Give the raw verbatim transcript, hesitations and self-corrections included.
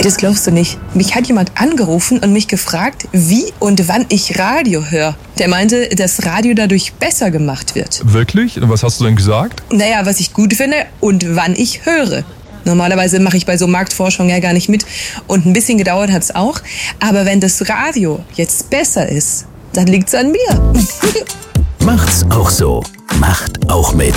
Das glaubst du nicht. Mich hat jemand angerufen und mich gefragt, wie und wann ich Radio höre. Der meinte, dass Radio dadurch besser gemacht wird. Wirklich? Und was hast du denn gesagt? Naja, was ich gut finde und wann ich höre. Normalerweise mache ich bei so Marktforschung ja gar nicht mit. Und ein bisschen gedauert hat's auch. Aber wenn das Radio jetzt besser ist, dann liegt's an mir. Macht's auch so. Macht auch mit.